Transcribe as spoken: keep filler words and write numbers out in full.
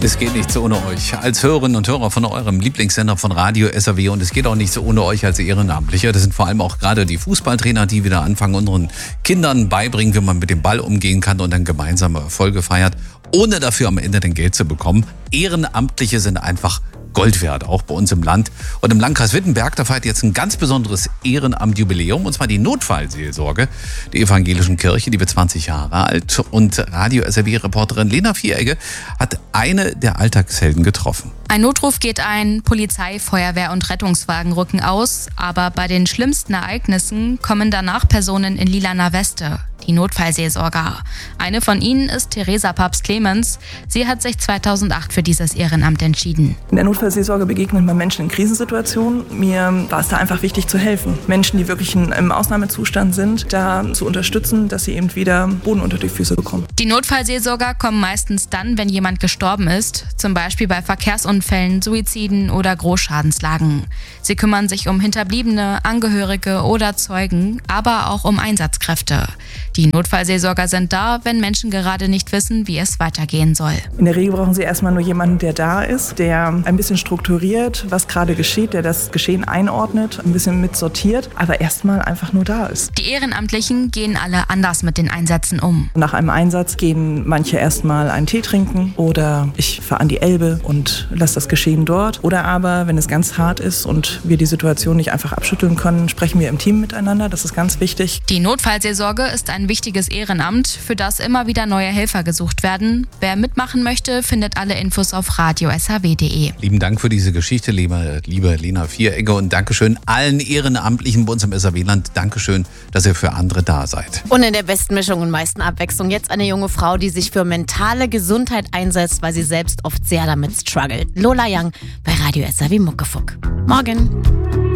Es geht nicht so ohne euch als Hörerinnen und Hörer von eurem Lieblingssender von Radio S R W und es geht auch nicht so ohne euch als Ehrenamtliche. Das sind vor allem auch gerade die Fußballtrainer, die wieder anfangen, unseren Kindern beibringen, wie man mit dem Ball umgehen kann und dann gemeinsame Erfolge feiert, ohne dafür am Ende den Geld zu bekommen. Ehrenamtliche sind einfach Gold wert, auch bei uns im Land. Und im Landkreis Wittenberg, da feiert jetzt ein ganz besonderes Ehrenamtjubiläum, und zwar die Notfallseelsorge der evangelischen Kirche, die wird zwanzig Jahre alt. Und Radio S R W-Reporterin Lena Vieregge hat eine der Alltagshelden getroffen. Ein Notruf geht ein, Polizei, Feuerwehr und Rettungswagen rücken aus. Aber bei den schlimmsten Ereignissen kommen danach Personen in lilaner Weste, die Notfallseelsorger. Eine von ihnen ist Theresa Papst-Clemens. Sie hat sich zweitausendacht für dieses Ehrenamt entschieden. In der Notfallseelsorge begegnet man Menschen in Krisensituationen. Mir war es da einfach wichtig zu helfen. Menschen, die wirklich im Ausnahmezustand sind, da zu unterstützen, dass sie eben wieder Boden unter die Füße bekommen. Die Notfallseelsorger kommen meistens dann, wenn jemand gestorben ist, zum Beispiel bei Verkehrsunfällen, Suiziden oder Großschadenslagen. Sie kümmern sich um Hinterbliebene, Angehörige oder Zeugen, aber auch um Einsatzkräfte. Die Notfallseelsorger sind da, wenn Menschen gerade nicht wissen, wie es weitergehen soll. In der Regel brauchen sie erstmal nur jemanden, der da ist, der ein bisschen strukturiert, was gerade geschieht, der das Geschehen einordnet, ein bisschen mitsortiert, aber erstmal einfach nur da ist. Die Ehrenamtlichen gehen alle anders mit den Einsätzen um. Nach einem Einsatz gehen manche erstmal einen Tee trinken oder ich fahre an die Elbe und lasse das Geschehen dort. Oder aber, wenn es ganz hart ist und wir die Situation nicht einfach abschütteln können, sprechen wir im Team miteinander. Das ist ganz wichtig. Die Notfallseelsorge ist ein wichtiges Ehrenamt, für das immer wieder neue Helfer gesucht werden. Wer mitmachen möchte, findet alle Infos auf radio s h w punkt d e. Lieben Dank für diese Geschichte, liebe, liebe Lena Vieregge, und Dankeschön allen Ehrenamtlichen bei uns im S R W-Land. Dankeschön, dass ihr für andere da seid. Und in der besten Mischung und meisten Abwechslung jetzt eine junge Frau, die sich für mentale Gesundheit einsetzt, weil sie selbst oft sehr damit struggelt. Lola Young bei Radio S R W Muckefuck. Morgen.